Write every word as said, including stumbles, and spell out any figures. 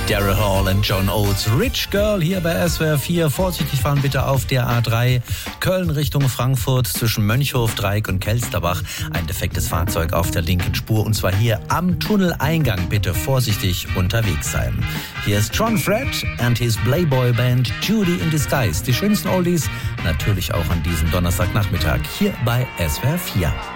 Daryl Hall und John Oates. Rich Girl hier bei S W R vier. Vorsichtig fahren bitte auf der A drei. Köln Richtung Frankfurt zwischen Mönchhof, Dreieck und Kelsterbach. Ein defektes Fahrzeug auf der linken Spur. Und zwar hier am Tunneleingang. Bitte vorsichtig unterwegs sein. Hier ist John Fred and his Playboy Band Judy in Disguise. Die schönsten Oldies natürlich auch an diesem Donnerstagnachmittag hier bei S W R vier.